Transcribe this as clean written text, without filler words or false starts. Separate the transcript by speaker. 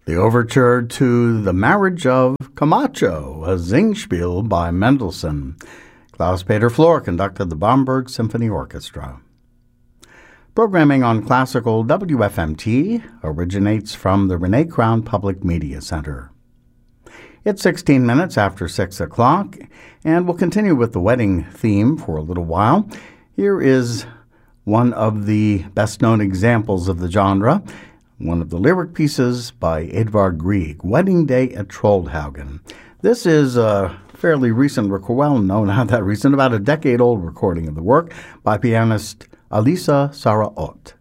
Speaker 1: The overture to The Marriage of Camacho, a Singspiel by Mendelssohn. Klaus-Peter Flor conducted the Bamberg Symphony Orchestra. Programming on Classical WFMT originates from the Renee Crown Public Media Center. It's 16 minutes after 6 o'clock, and we'll continue with the wedding theme for a little while. Here is one of the best-known examples of the genre, one of the lyric pieces by Edvard Grieg, Wedding Day at Troldhaugen. This is a fairly recent not that recent, about a decade-old recording of the work by pianist Alisa Sarah Ott.